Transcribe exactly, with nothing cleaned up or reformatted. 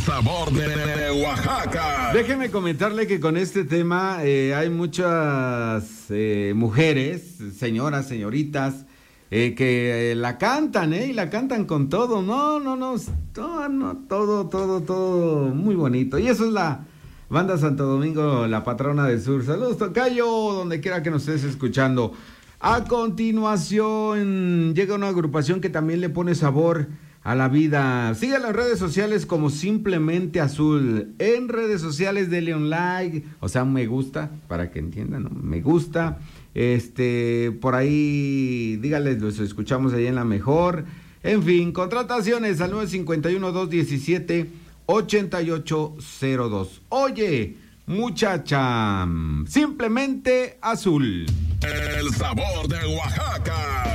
Sabor de Oaxaca. Déjeme comentarle que con este tema eh, hay muchas eh, mujeres, señoras, señoritas, eh, que eh, la cantan, ¿eh? Y la cantan con todo. No, no, no, no, no, todo, todo, todo muy bonito. Y eso es la Banda Santo Domingo, la patrona del sur. Saludos, tocayo, donde quiera que nos estés escuchando. A continuación, llega una agrupación que también le pone sabor a la vida. Sigue en las redes sociales como Simplemente Azul. En redes sociales dele un like, o sea, un me gusta, para que entiendan, ¿no? Me gusta. Este, por ahí, dígales, los escuchamos ahí en la mejor. En fin, contrataciones al nueve cinco uno, dos uno siete, ocho ocho cero dos. Oye, muchacha, Simplemente Azul. El sabor de Oaxaca.